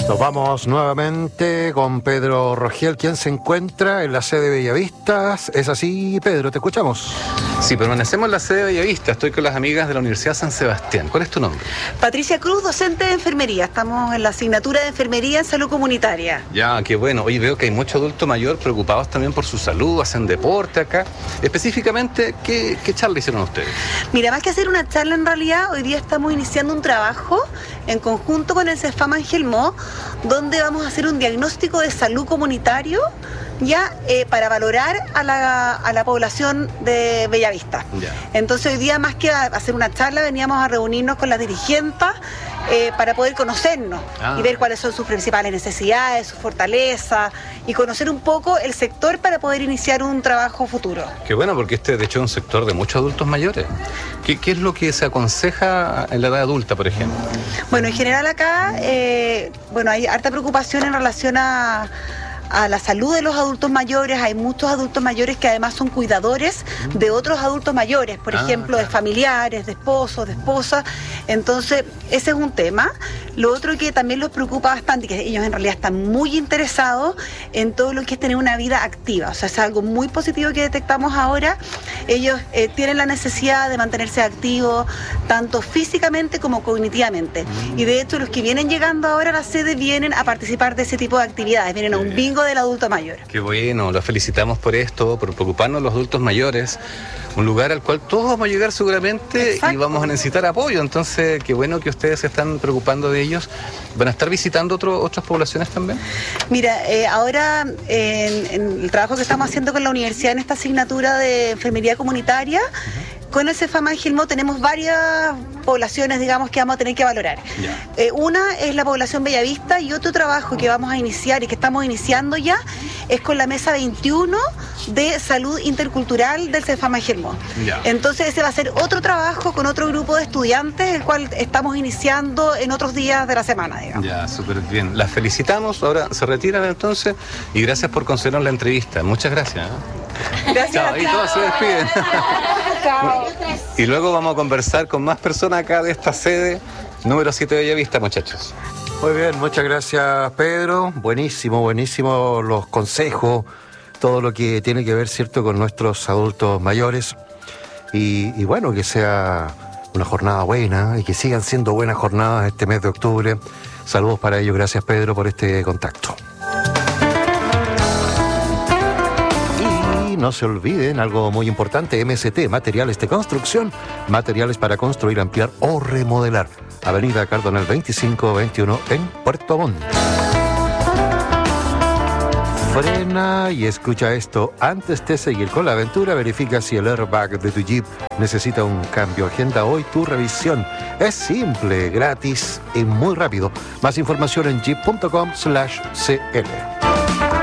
Nos vamos nuevamente con Pedro Rogel, quien se encuentra en la sede de Bellavista. ¿Es así, Pedro? ¿Te escuchamos? Sí, permanecemos en la sede de Bellavista. Estoy con las amigas de la Universidad San Sebastián. ¿Cuál es tu nombre? Patricia Cruz, docente de enfermería. Estamos en la asignatura de enfermería en salud comunitaria. Ya, qué bueno. Hoy veo que hay mucho adulto mayor preocupados también por su salud, hacen deporte acá. Específicamente, ¿qué charla hicieron ustedes? Mira, más que hacer una charla en realidad, hoy día estamos iniciando un trabajo en conjunto con el CEFAM Angelmó, donde vamos a hacer un diagnóstico de salud comunitario ya para valorar a la población de Bellavista. Ya. Entonces hoy día, más que hacer una charla, veníamos a reunirnos con las dirigentes para poder conocernos y ver cuáles son sus principales necesidades, sus fortalezas y conocer un poco el sector para poder iniciar un trabajo futuro. Qué bueno, porque de hecho es un sector de muchos adultos mayores. ¿Qué es lo que se aconseja en la edad adulta, por ejemplo? Bueno, en general acá hay harta preocupación en relación a la salud de los adultos mayores. Hay muchos adultos mayores que además son cuidadores de otros adultos mayores, por ejemplo, de familiares, de esposos, de esposas. Entonces, ese es un tema. Lo otro que también los preocupa bastante, que ellos en realidad están muy interesados en todo lo que es tener una vida activa. O sea, es algo muy positivo que detectamos ahora. Ellos tienen la necesidad de mantenerse activos, tanto físicamente como cognitivamente. Y de hecho, los que vienen llegando ahora a la sede vienen a participar de ese tipo de actividades. Vienen a un bingo del adulto mayor. Qué bueno, los felicitamos por esto, por preocuparnos los adultos mayores, un lugar al cual todos vamos a llegar seguramente. Exacto. Y vamos a necesitar apoyo, entonces qué bueno que ustedes se están preocupando de ellos. ¿Van a estar visitando otras poblaciones también? Mira, ahora en el trabajo que estamos haciendo con la universidad en esta asignatura de enfermería comunitaria, con el CEFAM Angelmó tenemos varias poblaciones, digamos, que vamos a tener que valorar. Una es la población Bellavista y otro trabajo que vamos a iniciar y que estamos iniciando ya es con la mesa 21 de salud intercultural del CEFAM Angelmó. Entonces ese va a ser otro trabajo con otro grupo de estudiantes, el cual estamos iniciando en otros días de la semana, digamos. Ya, súper bien. Las felicitamos, ahora se retiran entonces y gracias por concedernos la entrevista. Muchas gracias. Gracias. Chao, y todos se despiden. Chao. Y luego vamos a conversar con más personas acá de esta sede número 7 de Bellavista, muchachos. Muy bien, muchas gracias, Pedro. Buenísimo los consejos, todo lo que tiene que ver, ¿cierto?, con nuestros adultos mayores. Y bueno, que sea una jornada buena y que sigan siendo buenas jornadas este mes de octubre. Saludos para ellos. Gracias, Pedro, por este contacto. No se olviden algo muy importante, MST, materiales de construcción, materiales para construir, ampliar o remodelar. Avenida Cardonal 2521 en Puerto Montt. Frena y escucha esto. Antes de seguir con la aventura, verifica si el airbag de tu Jeep necesita un cambio. Agenda hoy tu revisión. Es simple, gratis y muy rápido. Más información en jeep.com/cl.